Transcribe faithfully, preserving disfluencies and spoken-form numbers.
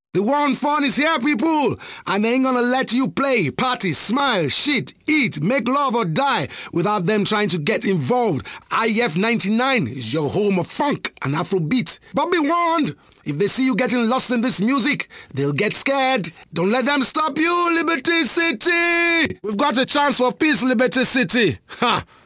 The one fun is here, people, and they ain't gonna let you play, party, smile, shit, eat, make love or die without them trying to get involved. I F ninety-nine is your home of funk and Afrobeat. But be warned, if they see you getting lost in this music, they'll get scared. Don't let them stop you, Liberty City! We've got a chance for peace, Liberty City. Ha!